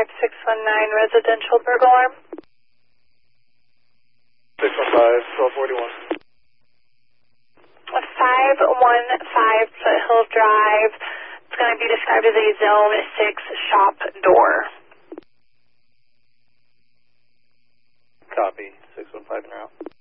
residential burglar alarm. 615, 1241. 515 Foothill Drive. It's going to be described as a Zone 6 shop door. Copy. 615 en route.